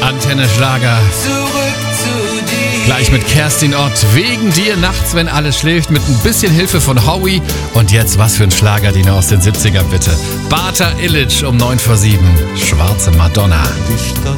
Antenne Schlager. Zurück zu dir. Gleich mit Kerstin Ott. Wegen dir nachts, wenn alles schläft, mit ein bisschen Hilfe von Howie. Und jetzt was für ein Schlager, den aus den 70ern bitte. Bata Illich um 7:09. Schwarze Madonna. Die Stadt